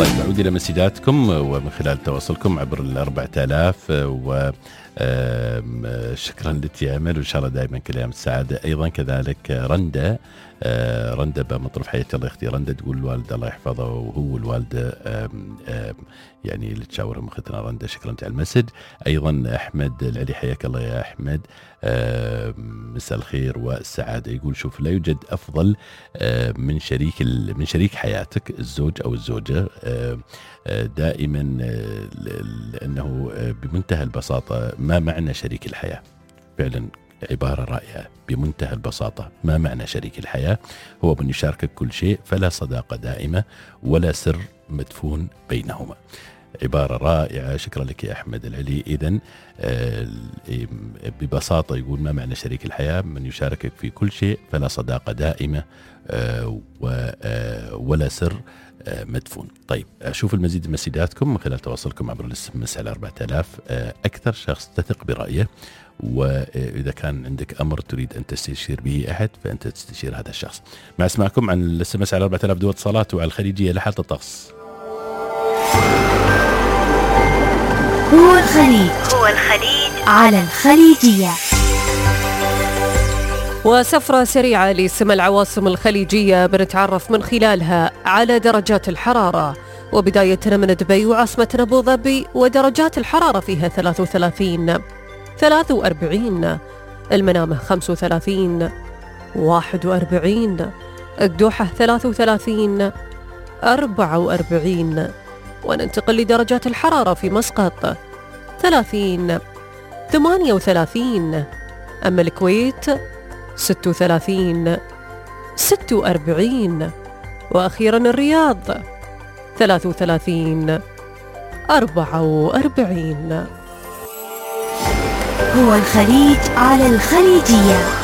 طيب نعود إلى مسجاتكم ومن خلال تواصلكم عبر 4000 شكرا لك يا أمل، وإن شاء الله دائما كل أيام السعادة. أيضا كذلك رندا بمطرف حياتي الله يختي. رندا تقول الوالدة الله يحفظها وهو الوالدة يعني اللي تشاورهم أختنا رندا، شكرا على المسج. أيضا أحمد العلي حياك الله يا أحمد، مساء الخير والسعادة. يقول شوف لا يوجد أفضل من شريك حياتك الزوج أو الزوجة دائما، لأنه بمنتهى البساطة ما معنى شريك الحياة. فعلا عبارة رائعة بمنتهى البساطة. ما معنى شريك الحياة؟ هو من يشاركك كل شيء، فلا صداقة دائمة ولا سر مدفون بينهما. عبارة رائعة، شكرا لك يا أحمد العلي. إذن ببساطة يقول ما معنى شريك الحياة؟ من يشاركك في كل شيء، فلا صداقة دائمة ولا سر مدفون. طيب أشوف المزيد من مسجاتكم من خلال تواصلكم عبر الاس على 4000. أكثر شخص تثق برأيه، وإذا كان عندك أمر تريد أن تستشير به أحد فأنت تستشير هذا الشخص. مع اسمعكم عن الاس على 4000 دول اتصالات وعلى الخليجية لحالة الطقس. هو الخليج على الخليجية. وسفرة سريعة لسمى العواصم الخليجية بنتعرف من خلالها على درجات الحرارة، وبدايتنا من دبي وعاصمتنا أبو ظبي، ودرجات الحرارة فيها 33 43، المنامة 35 41، الدوحة 33 44. وننتقل لدرجات الحرارة في مسقط 30 38، أما الكويت 36 46، وأخيرا الرياض 33 44. هو الخليج على الخليجية.